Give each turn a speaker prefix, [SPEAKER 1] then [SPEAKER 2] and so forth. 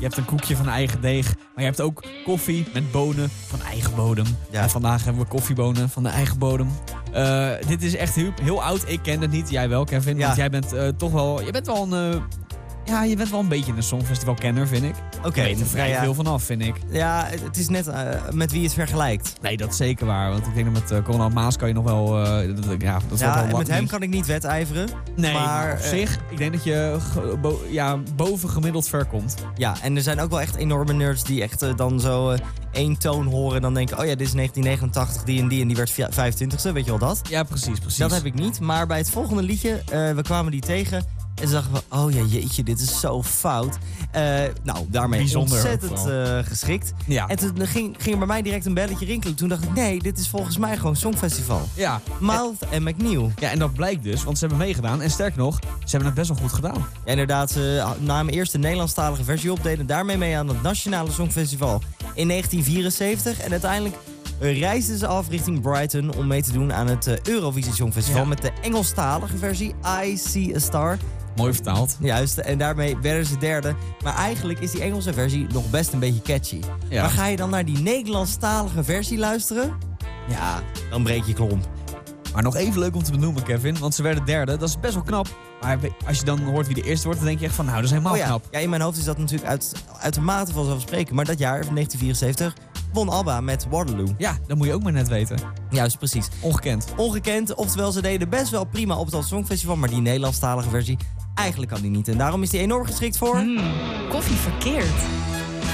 [SPEAKER 1] Je hebt een koekje van eigen deeg. Maar je hebt ook koffie met bonen van eigen bodem.
[SPEAKER 2] Ja.
[SPEAKER 1] En vandaag hebben we koffiebonen van de eigen bodem. Dit is echt heel oud. Ik ken het niet. Jij wel, Kevin.
[SPEAKER 2] Ja.
[SPEAKER 1] Want jij bent toch wel... Je bent wel een... je bent wel een beetje een Songfestival-kenner, vind ik.
[SPEAKER 2] Oké,
[SPEAKER 1] Je weet er vrij veel vanaf, vind ik.
[SPEAKER 2] Ja, het is net met wie je het vergelijkt.
[SPEAKER 1] Nee, dat is zeker waar. Want ik denk dat met Conrad Maas kan je nog wel... dat wordt wel
[SPEAKER 2] en met hem
[SPEAKER 1] nieuws.
[SPEAKER 2] kan ik niet wedijveren.
[SPEAKER 1] Nee, maar op
[SPEAKER 2] maar
[SPEAKER 1] zich, ik denk dat je boven gemiddeld ver komt.
[SPEAKER 2] Ja, en er zijn ook wel echt enorme nerds die echt dan zo één toon horen en dan denken, oh ja, dit is 1989, die en die werd 25ste, weet je wel dat?
[SPEAKER 1] Ja, precies.
[SPEAKER 2] Dat heb ik niet, maar bij het volgende liedje, we kwamen die tegen en zagen we, oh ja, jeetje, dit is zo fout. Daarmee
[SPEAKER 1] Bijzonder
[SPEAKER 2] ontzettend geschikt.
[SPEAKER 1] Ja.
[SPEAKER 2] En toen ging er bij mij direct een belletje rinkelen. Toen dacht ik, nee, dit is volgens mij gewoon Songfestival.
[SPEAKER 1] Ja.
[SPEAKER 2] Mouth en McNeil.
[SPEAKER 1] Ja, en dat blijkt dus, want ze hebben meegedaan. En sterk nog, ze hebben het best wel goed gedaan.
[SPEAKER 2] Ja, inderdaad, ze namen eerst de Nederlandstalige versie op, deden daarmee mee aan het Nationale Songfestival in 1974. En uiteindelijk reisden ze af richting Brighton om mee te doen aan het Eurovisie Songfestival met de Engelstalige versie I See a Star.
[SPEAKER 1] Mooi vertaald.
[SPEAKER 2] Juist, en daarmee werden ze derde. Maar eigenlijk is die Engelse versie nog best een beetje catchy.
[SPEAKER 1] Ja.
[SPEAKER 2] Maar ga je dan naar die Nederlandstalige versie luisteren? Ja, dan breek je klomp.
[SPEAKER 1] Maar nog even leuk om te benoemen, Kevin. Want ze werden derde. Dat is best wel knap. Maar als je dan hoort wie de eerste wordt, dan denk je echt van, nou, dat is helemaal knap.
[SPEAKER 2] Ja, in mijn hoofd is dat natuurlijk uitermate vanzelfsprekend. Maar dat jaar, 1974, won ABBA met Waterloo.
[SPEAKER 1] Ja, dat moet je ook maar net weten.
[SPEAKER 2] Juist, precies. Ongekend, oftewel ze deden best wel prima op het Songfestival, maar die Nederlandstalige versie, eigenlijk kan die niet. En daarom is die enorm geschikt voor...
[SPEAKER 3] Koffie verkeerd.